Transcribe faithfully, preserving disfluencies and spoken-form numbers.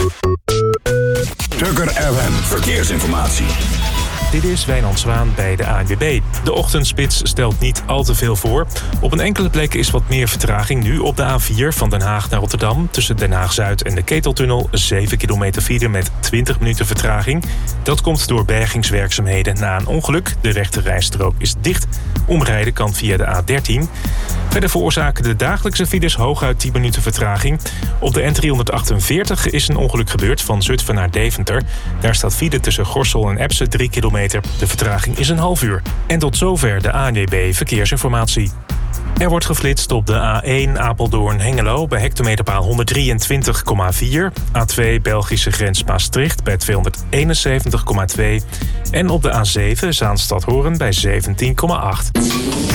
Tukker F M Verkeersinformatie. Dit is Wijnand Zwaan bij de A N W B. De ochtendspits stelt niet al te veel voor. Op een enkele plek is wat meer vertraging nu op de A vier van Den Haag naar Rotterdam. Tussen Den Haag-Zuid en de Keteltunnel zeven kilometer file met twintig minuten vertraging. Dat komt door bergingswerkzaamheden na een ongeluk. De rechte rijstrook is dicht. Omrijden kan via de A dertien. Verder veroorzaken de dagelijkse files hooguit tien minuten vertraging. Op de N driehonderdachtenveertig is een ongeluk gebeurd van Zutphen naar Deventer. Daar staat file tussen Gorssel en Epse drie kilometer. De vertraging is een half uur. En tot zover de A N W B Verkeersinformatie. Er wordt geflitst op de A één Apeldoorn-Hengelo bij hectometerpaal honderddrieëntwintig komma vier. A twee Belgische grens Maastricht bij tweehonderdeenenzeventig komma twee. En op de A zeven Zaanstad-Hoorn bij zeventien komma acht.